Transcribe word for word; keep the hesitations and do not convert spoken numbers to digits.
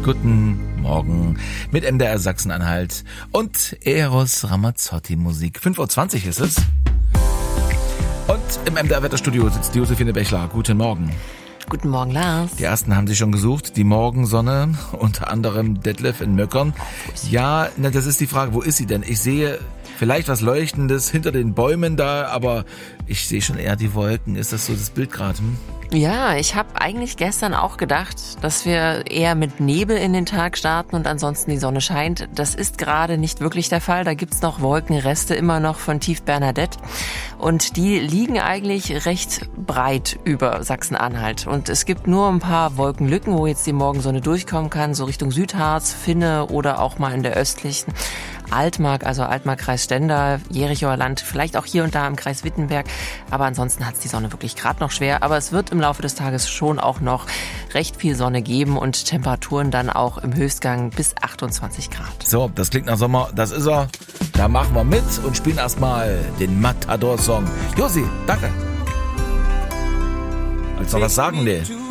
Guten Morgen mit M D R Sachsen-Anhalt und Eros Ramazzotti Musik. fünf Uhr zwanzig ist es. Und im M D R Wetterstudio sitzt Josephine Bechler. Guten Morgen. Guten Morgen, Lars. Die ersten haben Sie schon gesucht, die Morgensonne, unter anderem Detlef in Möckern. Ja, na, das ist die Frage, wo ist sie denn? Ich sehe vielleicht was Leuchtendes hinter den Bäumen da, aber ich sehe schon eher die Wolken. Ist das so das Bild gerade? Hm? Ja, ich habe eigentlich gestern auch gedacht, dass wir eher mit Nebel in den Tag starten und ansonsten die Sonne scheint. Das ist gerade nicht wirklich der Fall. Da gibt's noch Wolkenreste immer noch von Tief Bernadette. Und die liegen eigentlich recht breit über Sachsen-Anhalt. Und es gibt nur ein paar Wolkenlücken, wo jetzt die Morgensonne durchkommen kann, so Richtung Südharz, Finne oder auch mal in der östlichen Altmark, also Altmark-Kreis Stendal, Jerichower Land, vielleicht auch hier und da im Kreis Wittenberg. Aber ansonsten hat's die Sonne wirklich gerade noch schwer. Aber es wird im Laufe des Tages schon auch noch recht viel Sonne geben und Temperaturen dann auch im Höchstgang bis achtundzwanzig Grad. So, das klingt nach Sommer, das ist er. Da machen wir mit und spielen erstmal den Matador-Song. Josi, danke. Willst du noch was sagen? Nee.